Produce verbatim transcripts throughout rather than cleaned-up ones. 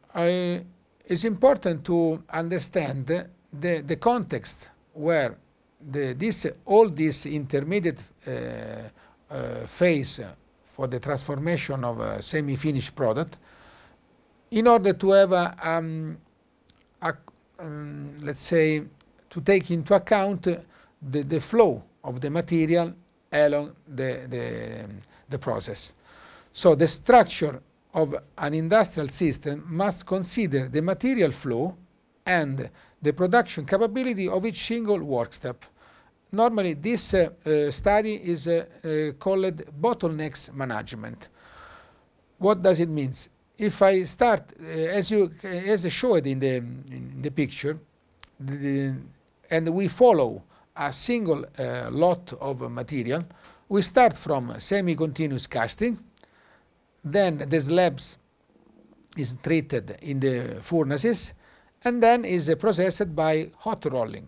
I, it's important to understand the, the context where the, this, all this intermediate uh, uh, phase for the transformation of a semi-finished product, in order to have a, um, a um, let's say, to take into account the, the flow of the material along the, the, the process. So the structure of an industrial system must consider the material flow and the production capability of each single work step. Normally, this uh, uh, study is uh, uh, called bottlenecks management. What does it mean? If I start, uh, as you as showed in the in the picture, the, the, and we follow a single uh, lot of material, we start from semi-continuous casting. Then the slabs is treated in the furnaces, and then is uh, processed by hot rolling.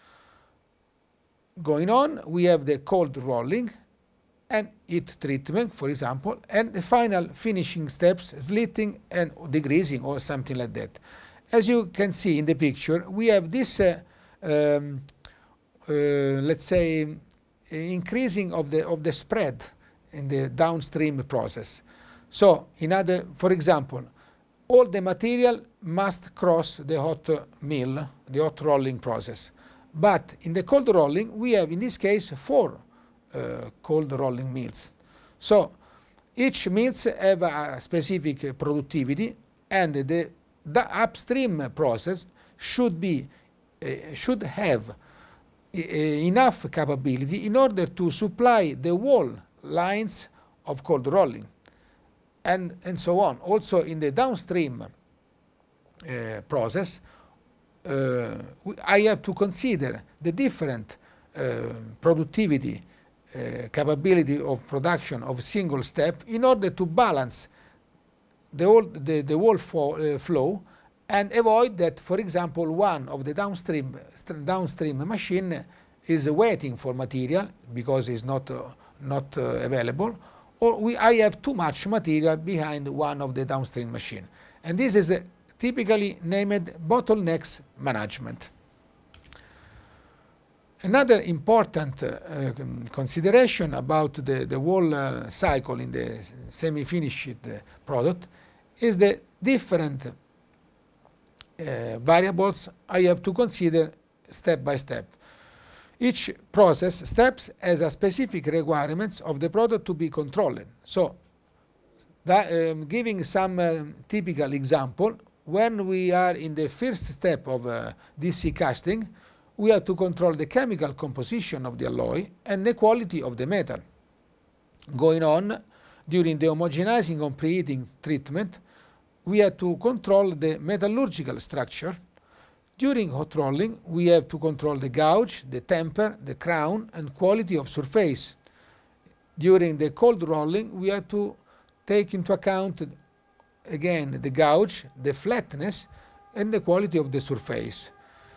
Going on, we have the cold rolling and heat treatment, for example, and the final finishing steps, slitting and degreasing or something like that. As you can see in the picture, we have this, uh, um, uh, let's say, increasing of the of the spread in the downstream process. So, in other, for example, all the material must cross the hot mill, the hot rolling process. But in the cold rolling, we have in this case four uh, cold rolling mills. So each mills have a specific productivity, and the, the upstream process should be uh, should have uh, enough capability in order to supply the whole lines of cold rolling, and and so on. Also in the downstream uh, process, Uh, I have to consider the different uh, productivity uh, capability of production of single step in order to balance the whole, the, the whole fo uh, flow, and avoid that, for example, one of the downstream downstream machine is waiting for material because it's not uh, not uh, available, or we I have too much material behind one of the downstream machine, and this is a typically named bottlenecks management. Another important uh, consideration about the, the whole uh, cycle in the semi-finished uh, product is the different uh, variables I have to consider step by step. Each process steps has a specific requirements of the product to be controlled. So, that, um, giving some uh, typical example, when we are in the first step of uh, D C casting, we have to control the chemical composition of the alloy and the quality of the metal. Going on, during the homogenizing or preheating treatment, we have to control the metallurgical structure. During hot rolling, we have to control the gauge, the temper, the crown, and quality of surface. During the cold rolling, we have to take into account again the gauge, the flatness, and the quality of the surface.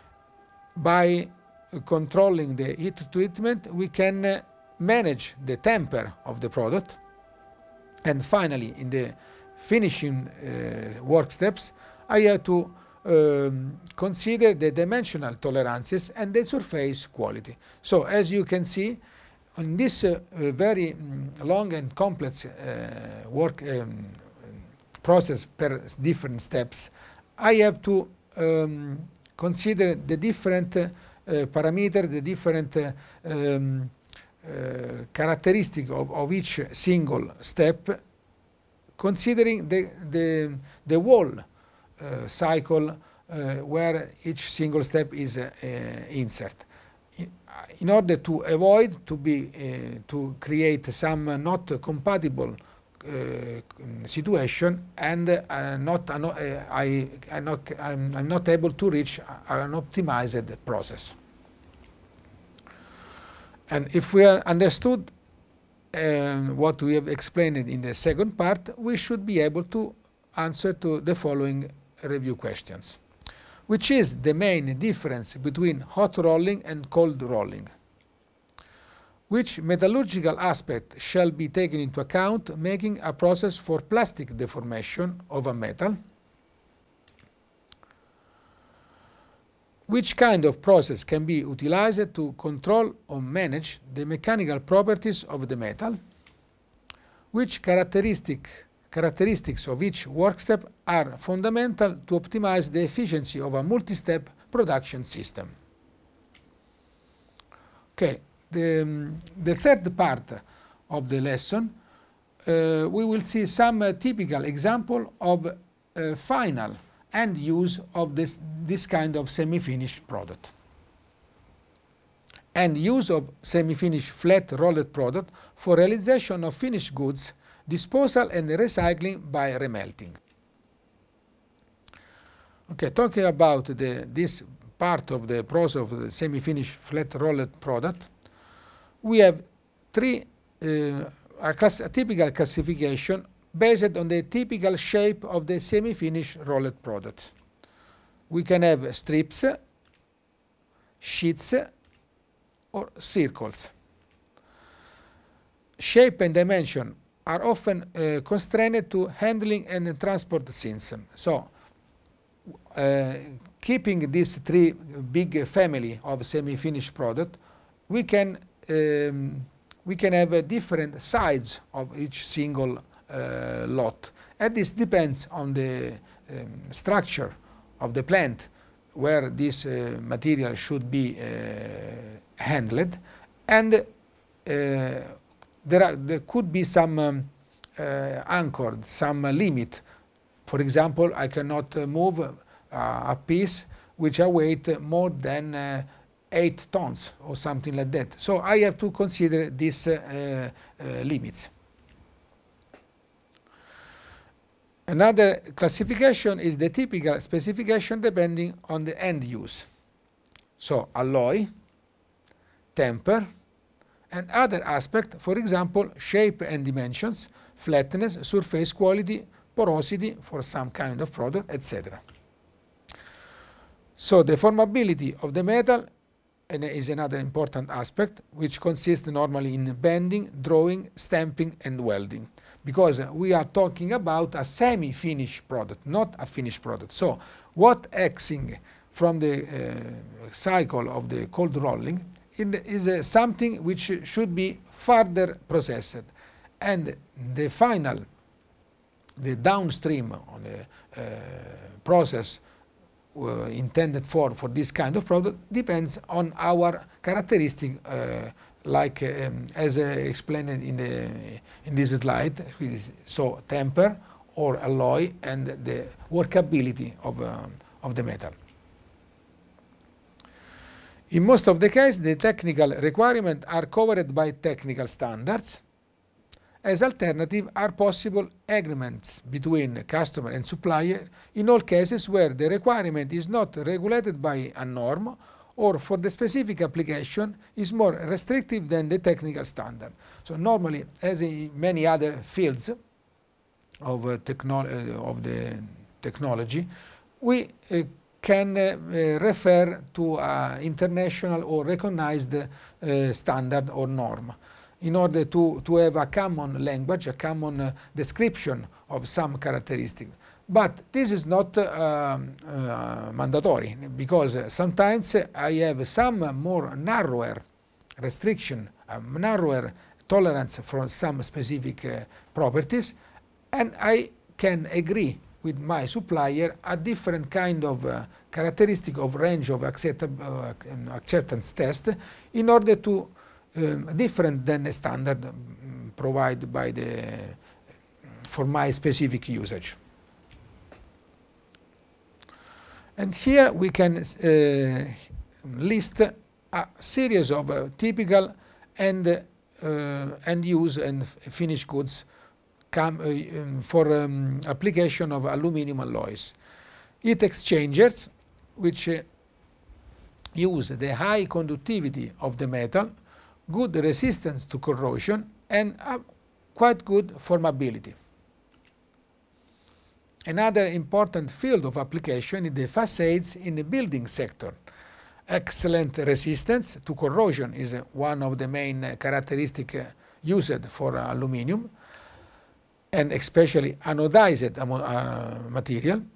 By uh, controlling the heat treatment, we can uh, manage the temper of the product. And finally, in the finishing uh, work steps, I have to um, consider the dimensional tolerances and the surface quality. So as you can see, on this uh, uh, very um, long and complex uh, work um, process per different steps, I have to um, consider the different uh, parameters, the different uh, um, uh, characteristics of, of each single step, considering the, the, the whole uh, cycle uh, where each single step is uh, uh, insert. In, in order to avoid to be uh, to create some uh, not compatible Uh, situation, and uh, not uh, I I'm not I'm, I'm not able to reach an optimized process. And if we understood uh, what we have explained in the second part, we should be able to answer to the following review questions. Which is the main difference between hot rolling and cold rolling? Which metallurgical aspect shall be taken into account making a process for plastic deformation of a metal? which kind of process can be utilized to control or manage the mechanical properties of the metal, which characteristic, characteristics of each work step are fundamental to optimize the efficiency of a multi-step production system. Okay, the, um, the third part of the lesson, uh, we will see some uh, typical example of uh, final end use of this, this kind of semi-finished product. And use of semi-finished flat rolled product for realization of finished goods, disposal and recycling by remelting. Okay, talking about the, this part of the process of the semi-finished flat rolled product, we have three uh, a, class, a typical classification based on the typical shape of the semi-finished rolled product. We can have strips, sheets, or circles. Shape and dimension are often uh, constrained to handling and transport system. So, uh, keeping these three big family of semi-finished product, we can um, we can have uh, different sides of each single uh, lot, and this depends on the um, structure of the plant where this uh, material should be uh, handled, and uh, there are there could be some um, uh, anchored, some uh, limit. For example, I cannot uh, move uh, a piece which a weight more than uh, eight tons or something like that. So I have to consider these uh, uh, limits. Another classification is the typical specification depending on the end use. So alloy, temper, and other aspects, for example, shape and dimensions, flatness, surface quality, porosity for some kind of product, et cetera. So the formability of the metal is another important aspect, which consists normally in bending, drawing, stamping, and welding, because we are talking about a semi-finished product, not a finished product. So what exing from the uh, cycle of the cold rolling is uh, something which should be further processed, and the final, the downstream on the uh, process uh, intended for for this kind of product depends on our characteristic, uh, like um, as uh, explained in the in this slide. So temper or alloy and the workability of um, of the metal. In most of the cases, the technical requirements are covered by technical standards. As alternative are possible agreements between customer and supplier in all cases where the requirement is not regulated by a norm or for the specific application is more restrictive than the technical standard. So normally, as in many other fields of, uh, technolo uh, of the technology, we uh, can uh, uh, refer to an international or recognized uh, standard or norm in order to, to have a common language, a common uh, description of some characteristic. But this is not uh, uh, mandatory, because uh, sometimes uh, I have some more narrower restriction, a narrower tolerance for some specific uh, properties, and I can agree with my supplier a different kind of uh, characteristic of range of accept uh, acceptance test in order to um, different than the standard um, provided by the for my specific usage. And here we can uh, list a series of uh, typical and uh, end use and finished goods come, uh, um, for um, application of aluminum alloys. Heat exchangers, which uh, use the high conductivity of the metal, good resistance to corrosion, and uh, quite good formability. Another important field of application is the facades in the building sector. Excellent resistance to corrosion is uh, one of the main uh, characteristics uh, used for uh, aluminum, and especially anodized uh, material.